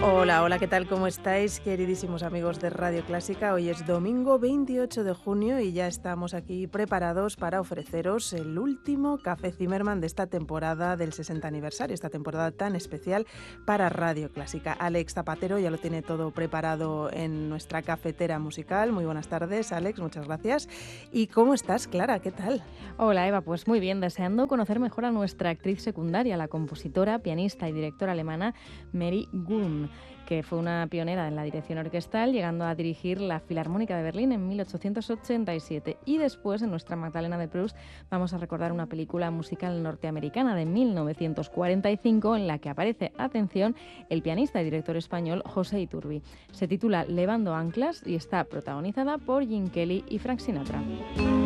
Hola, hola, ¿qué tal? ¿Cómo estáis, queridísimos amigos de Radio Clásica? Hoy es domingo 28 de junio y ya estamos aquí preparados para ofreceros el último Café Zimmermann de esta temporada del 60 aniversario, esta temporada tan especial para Radio Clásica. Alex Zapatero ya lo tiene todo preparado en nuestra cafetera musical. Muy buenas tardes, Alex, muchas gracias. ¿Y cómo estás, Clara? ¿Qué tal? Hola Eva, pues muy bien, deseando conocer mejor a nuestra actriz secundaria, la compositora, pianista y directora alemana Mary Gurm, que fue una pionera en la dirección orquestal, llegando a dirigir la Filarmónica de Berlín en 1887. Y después, en nuestra Magdalena de Proust, vamos a recordar una película musical norteamericana de 1945 en la que aparece, atención, el pianista y director español José Iturbi. Se titula Levando anclas y está protagonizada por Gene Kelly y Frank Sinatra.